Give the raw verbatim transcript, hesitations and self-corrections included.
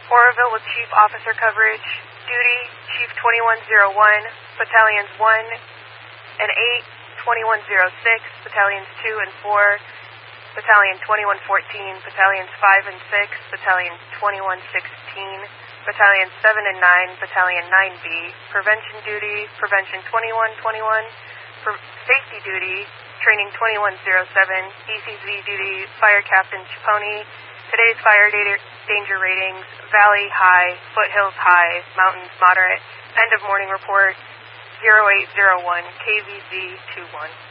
Oroville with Chief Officer Coverage. Duty, Chief twenty-one oh one, Battalions one and eight, twenty-one oh six, Battalions two and four, Battalion twenty-one fourteen, Battalions five and six, Battalion twenty-one sixteen, Battalion seven and nine, Battalion nine B, Prevention Duty, Prevention twenty-one twenty-one, Safety Duty, Training twenty-one oh seven, E C Z Duty, Fire Captain Chaponi. Today's fire danger ratings: Valley high, foothills high, mountains moderate. End of morning report, zero eight zero one K V Z two one.